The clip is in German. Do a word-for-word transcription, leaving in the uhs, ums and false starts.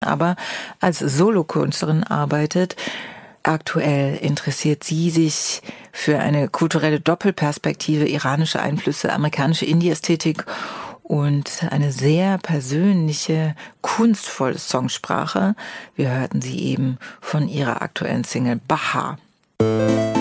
aber als Solokünstlerin arbeitet. Aktuell interessiert sie sich für eine kulturelle Doppelperspektive, iranische Einflüsse, amerikanische Indie-Ästhetik und eine sehr persönliche, kunstvolle Songsprache. Wir hörten sie eben von ihrer aktuellen Single Baha.